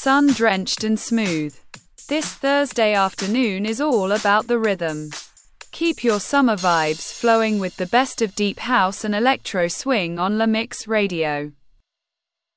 sun-drenched and smooth. This Thursday afternoon is all about the rhythm. Keep your summer vibes flowing with the best of deep house and electro swing on La Mix Radio.